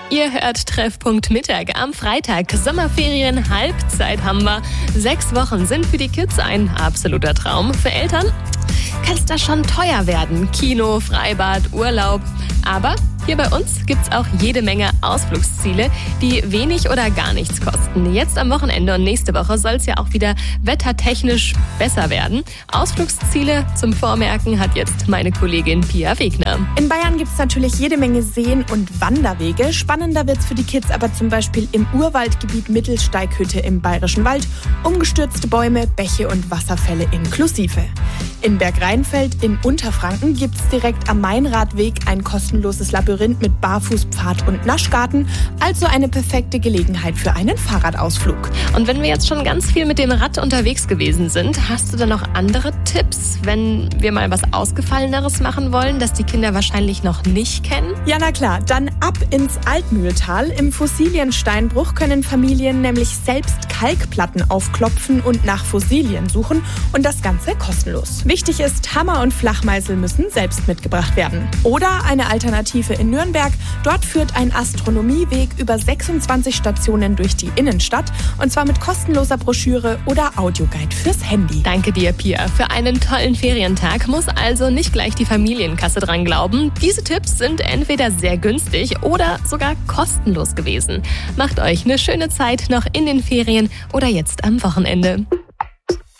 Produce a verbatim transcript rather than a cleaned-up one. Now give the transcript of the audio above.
Ihr hört Treffpunkt Mittag am Freitag. Sommerferien, Halbzeit haben wir. Sechs Wochen sind für die Kids ein absoluter Traum. Für Eltern kann es da schon teuer werden. Kino, Freibad, Urlaub. Aber hier bei uns gibt's auch jede Menge Ausflugsziele, die wenig oder gar nichts kosten. Jetzt am Wochenende und nächste Woche soll es ja auch wieder wettertechnisch besser werden. Ausflugsziele zum Vormerken hat jetzt meine Kollegin Pia Wegner. In Bayern gibt's natürlich jede Menge Seen und Wanderwege. Spannender wird's für die Kids aber zum Beispiel im Urwaldgebiet Mittelsteighütte im Bayerischen Wald. Umgestürzte Bäume, Bäche und Wasserfälle inklusive. In Bergrheinfeld in Unterfranken gibt's direkt am Mainradweg ein kostenloses Labyrinth mit Barfußpfad und Naschgarten, also eine perfekte Gelegenheit für einen Fahrradausflug. Und wenn wir jetzt schon ganz viel mit dem Rad unterwegs gewesen sind, hast du da noch andere Tipps, wenn wir mal was Ausgefalleneres machen wollen, das die Kinder wahrscheinlich noch nicht kennen? Ja, na klar, dann ab ins Altmühltal. Im Fossiliensteinbruch können Familien nämlich selbst Kalkplatten aufklopfen und nach Fossilien suchen und das Ganze kostenlos. Wichtig ist, Hammer und Flachmeißel müssen selbst mitgebracht werden. Oder eine Alternative in Nürnberg. Dort führt ein Astronomieweg über sechsundzwanzig Stationen durch die Innenstadt und zwar mit kostenloser Broschüre oder Audioguide fürs Handy. Danke dir, Pia. Für einen tollen Ferientag muss also nicht gleich die Familienkasse dran glauben. Diese Tipps sind entweder sehr günstig oder sogar kostenlos gewesen. Macht euch eine schöne Zeit noch in den Ferien oder jetzt am Wochenende.